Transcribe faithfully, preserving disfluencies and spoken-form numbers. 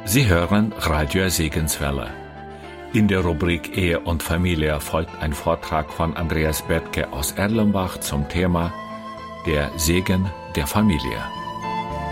Sie hören Radio Segenswelle. In der Rubrik Ehe und Familie folgt ein Vortrag von Andreas Bethke aus Erlenbach zum Thema Der Segen der Familie.